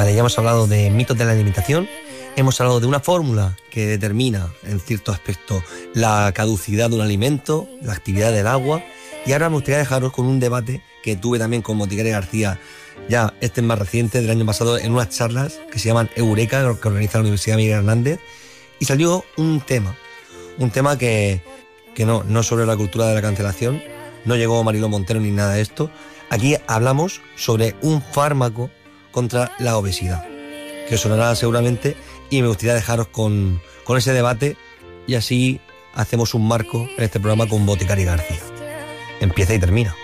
Vale, ya hemos hablado de mitos de la alimentación, hemos hablado de una fórmula que determina en cierto aspecto la caducidad de un alimento, la actividad del agua, y ahora me gustaría dejaros con un debate que tuve también con Motiquere García, ya este es más reciente, del año pasado, en unas charlas que se llaman Eureka, que organiza la Universidad Miguel Hernández, y salió un tema que no sobre la cultura de la cancelación, no llegó Mariló Montero ni nada de esto. Aquí hablamos sobre un fármaco contra la obesidad, que os sonará seguramente, y me gustaría dejaros con ese debate, y así hacemos un marco en este programa con Boticari García. Empieza y termina.